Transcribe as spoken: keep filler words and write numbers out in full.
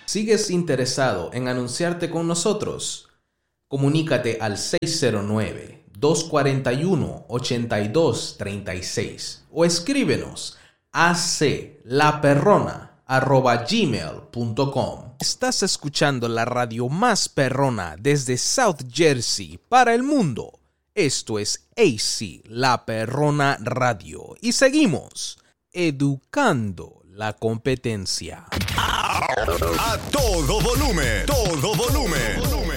¿Sigues interesado en anunciarte con nosotros? Comunícate al seis cero nueve, dos cuatro uno, ocho dos tres seis o escríbenos a aclaperrona arroba gmail punto com. Estás escuchando la radio más perrona desde South Jersey para el mundo. Esto es A C La Perrona Radio y seguimos educando la competencia. A todo volumen, todo volumen.